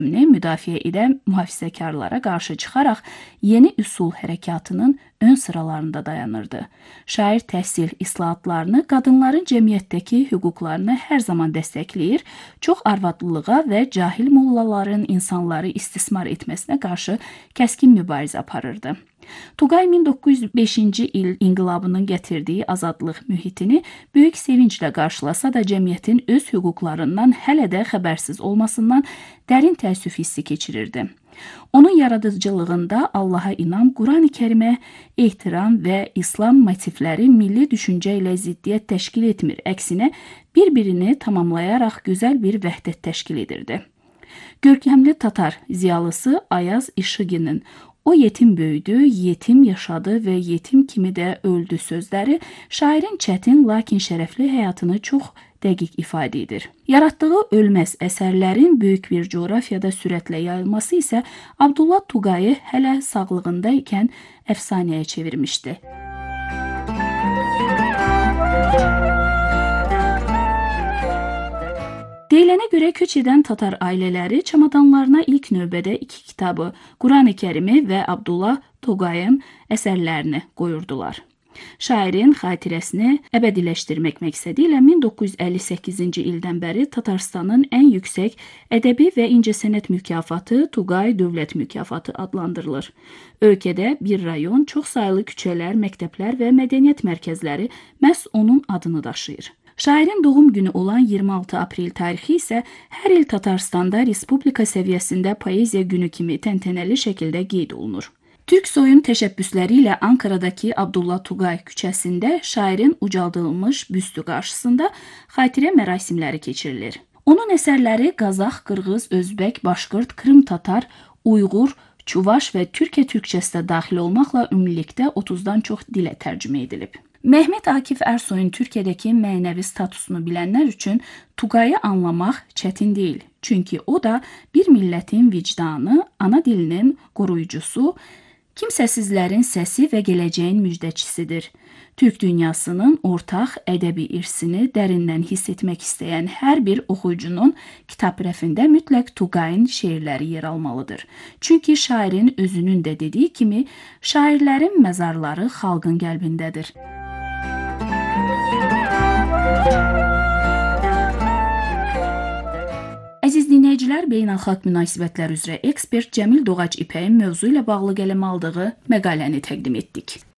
müdafiə edən mühafizəkarlara qarşı çıxaraq yeni üsul hərəkatının ön sıralarında dayanırdı. Şair təhsil islahatlarını, qadınların cəmiyyətdəki hüquqlarını hər zaman dəstəkləyir, çox arvadlılığa və cahil mollaların insanları istismar etməsinə qarşı kəskin mübarizə aparırdı. Tugay 1905-ci il inqilabının gətirdiyi azadlıq mühitini böyük sevinclə qarşılasa da cəmiyyətin öz hüquqlarından hələ də xəbərsiz olmasından dərin təəssüf hissi keçirirdi. Onun yaradıcılığında Allaha inam, Quran-ı Kərimə ehtiram və İslam motivləri milli düşüncə ilə ziddiyyət təşkil etmir, əksinə bir-birini tamamlayaraq gözəl bir vəhdət təşkil edirdi. Görkəmli Tatar ziyalısı Ayaz İşıqinin "O yetim böyüdü, yetim yaşadı və yetim kimi də öldü" sözləri şairin çətin, lakin şərəfli həyatını çox dəqiq ifadə edir. Yaratdığı ölməz əsərlərin böyük bir coğrafiyada sürətlə yayılması isə Abdullah Tugayı hələ sağlığında ikən əfsanəyə çevirmişdi. Deyilənə görə köç edən Tatar ailələri çamadanlarına ilk növbədə 2 kitabı, Quran-ı Kərimi və Abdullah Tugayın əsərlərini qoyurdular. Şairin xatirəsini əbədiləşdirmək məqsədi ilə 1958-ci ildən bəri Tatarstanın ən yüksək ədəbi və incəsənət mükafatı Tugay Dövlət mükafatı adlandırılır. Ölkədə bir rayon, çoxsaylı küçələr, məktəblər və mədəniyyət mərkəzləri məhz onun adını daşıyır. Şairin doğum günü olan 26 aprel tarixi isə hər il Tatarstanda respublika səviyyəsində poeziya günü kimi təntənəli şəkildə qeyd olunur. Türk soyun təşəbbüsləri ilə Ankaradakı Abdullah Tugay küçəsində şairin ucaldılmış büstü qarşısında xatirə mərasimləri keçirilir. Onun əsərləri Qazax, Qırğız, Özbək, Başqırt, Krım Tatar, Uyğur, Çuvaş və Türkiyə türkçəsi də daxil olmaqla ümumilikdə 30-dan çox dilə tərcümə edilib. Mehmet Akif Ersoy'un Türkiye'deki mənəvi statusunu bilənlər üçün Tugayı anlamaq çətin deyil. Çünki o da bir millətin vicdanı, ana dilinin qoruyucusu, kimsəsizlərin səsi və gələcəyin müjdəçisidir. Türk dünyasının ortaq ədəbi irsini dərindən hiss etmək istəyən hər bir oxuyucunun kitab rəfində mütləq Tugayın şeirləri yer almalıdır. Çünki şairin özünün də dediyi kimi, şairlərin məzarları xalqın qəlbindədir. Əziz dinləyicilər, beynəlxalq münasibətlər üzrə ekspert Cəmil Doğac İpəyin mövzu ilə bağlı qələm aldığı məqaləni təqdim etdik.